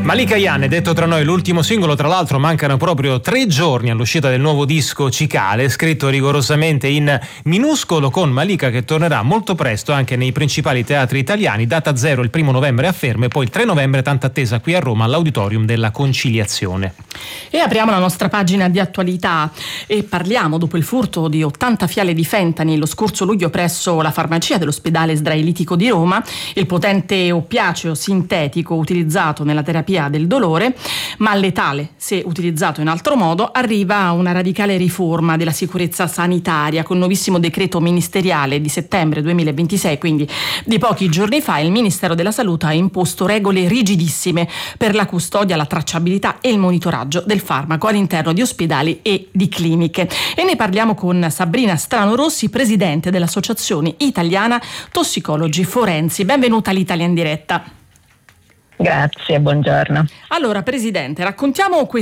Malika Ayane, detto tra noi, l'ultimo singolo. Tra l'altro mancano proprio 3 giorni all'uscita del nuovo disco Cicale, scritto rigorosamente in minuscolo, con Malika che tornerà molto presto anche nei principali teatri italiani. Data zero il 1 novembre a Fermo e poi il 3 novembre tanto attesa qui a Roma all'Auditorium della Conciliazione. E apriamo la nostra pagina di attualità e parliamo, dopo il furto di 80 fiale di fentanyl lo scorso luglio presso la farmacia dell'ospedale israelitico di Roma, il potente oppiaceo sintetico utilizzato nella terapia del dolore, ma letale se utilizzato in altro modo, arriva a una radicale riforma della sicurezza sanitaria. Con nuovissimo decreto ministeriale di settembre 2026, quindi di pochi giorni fa, il Ministero della Salute ha imposto regole rigidissime per la custodia, la tracciabilità e il monitoraggio del farmaco all'interno di ospedali e di cliniche. E ne parliamo con Sabrina Strano Rossi, presidente dell'Associazione Italiana Tossicologi Forensi. Benvenuta all'Italia in diretta. Grazie, buongiorno. Allora, Presidente, raccontiamo